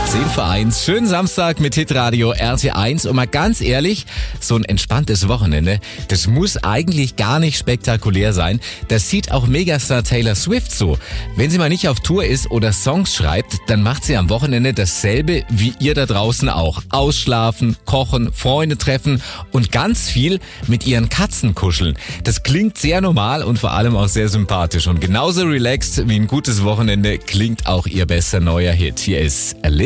10:01, schönen Samstag mit Hitradio RT1 und mal ganz ehrlich, so ein entspanntes Wochenende, das muss eigentlich gar nicht spektakulär sein. Das sieht auch Megastar Taylor Swift so. Wenn sie mal nicht auf Tour ist oder Songs schreibt, dann macht sie am Wochenende dasselbe wie ihr da draußen auch. Ausschlafen, kochen, Freunde treffen und ganz viel mit ihren Katzen kuscheln. Das klingt sehr normal und vor allem auch sehr sympathisch und genauso relaxed wie ein gutes Wochenende klingt auch ihr bester neuer Hit. Hier ist Alicia.